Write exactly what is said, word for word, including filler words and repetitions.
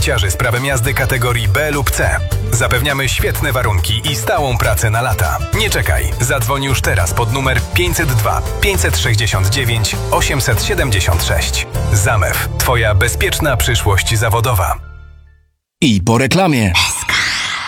narciarzy z prawem jazdy kategorii B lub C. Zapewniamy świetne warunki i stałą pracę na lata. Nie czekaj, zadzwoń już teraz pod numer pięćset dwa pięćset sześćdziesiąt dziewięć osiemset siedemdziesiąt sześć. Zamew, Twoja bezpieczna przyszłość zawodowa. I po reklamie.